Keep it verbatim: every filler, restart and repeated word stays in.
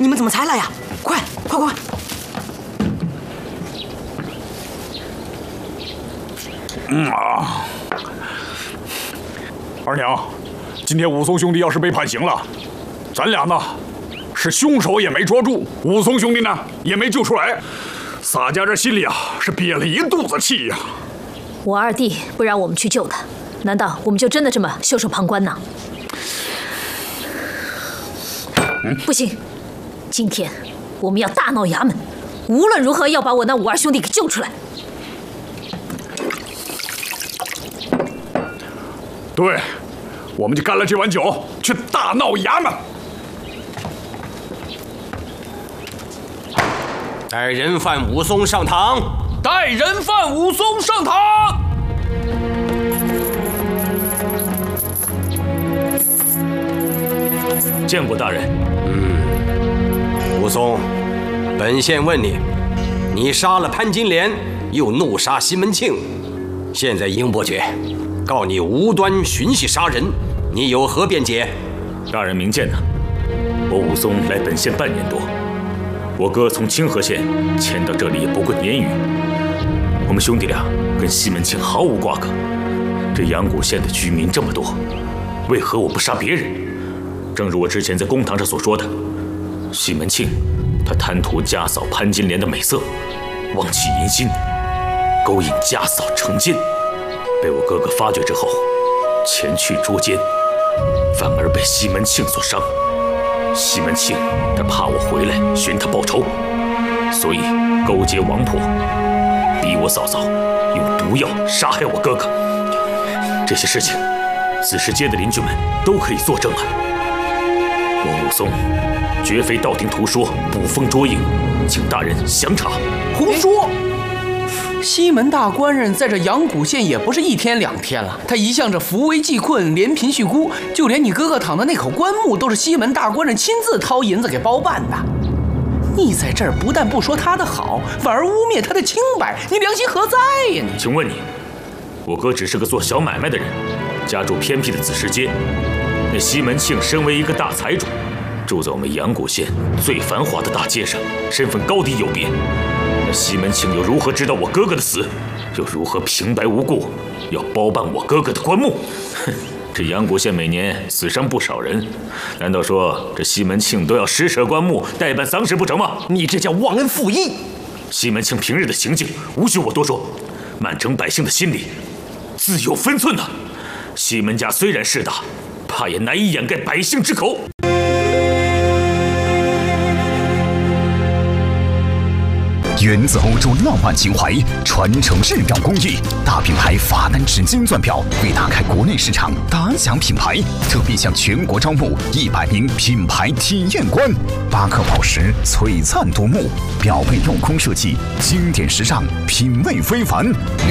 你们怎么才来呀？快快快！ 嗯啊，二娘，今天武松兄弟要是被判刑了，咱俩呢，是凶手也没捉住，武松兄弟呢也没救出来，洒家这心里啊是憋了一肚子气呀。 我二弟不让我们去救他，难道我们就真的这么袖手旁观呢？嗯、不行，今天我们要大闹衙门，无论如何要把我那五二兄弟给救出来。 对，我们就干了这碗酒，去大闹衙门。 带人犯武松上堂！ 带人犯武松上堂！ 见过大人。 嗯，武松，本县问你，你杀了潘金莲，又怒杀西门庆，现在英伯爵告你无端寻衅杀人，你有何辩解？ 大人明鉴呐，我武松来本县半年多，我哥从清河县迁到这里也不过年余。我们兄弟俩跟西门庆毫无瓜葛。这阳谷县的居民这么多，为何我不杀别人？正如我之前在公堂上所说的，西门庆他贪图家嫂潘金莲的美色，忘起淫心，勾引家嫂成奸，被我哥哥发觉之后，前去捉奸，反而被西门庆所伤。西门庆他怕我回来寻他报仇，所以勾结王婆，逼我嫂嫂用毒药杀害我哥哥。这些事情，子时街的邻居们都可以作证啊！我武松绝非道听途说、捕风捉影，请大人详查。 胡说！西门大官人在这阳谷县也不是一天两天了，他一向这扶危济困、怜贫恤孤，就连你哥哥躺的那口棺木都是西门大官人亲自掏银子给包办的。你在这儿不但不说他的好，反而污蔑他的清白，你良心何在呀？你？ 请问你，我哥只是个做小买卖的人，家住偏僻的子时街。那西门庆身为一个大财主，住在我们阳谷县最繁华的大街上，身份高低有别。那西门庆又如何知道我哥哥的死？又如何平白无故要包办我哥哥的棺木？哼！这阳谷县每年死伤不少人，难道说这西门庆都要施舍棺木、代办丧事不成吗？ 你这叫忘恩负义！ 西门庆平日的行径，无需我多说，满城百姓的心里自有分寸呐。西门家虽然势大，怕也难以掩盖百姓之口。 源自欧洲浪漫情怀，传承日照工艺，大品牌法兰纸金钻表为打开国内市场打响品牌，特别向全国招募一百名品牌体验官。巴克宝石璀璨夺目，表背镂空设计，经典时尚，品味非凡。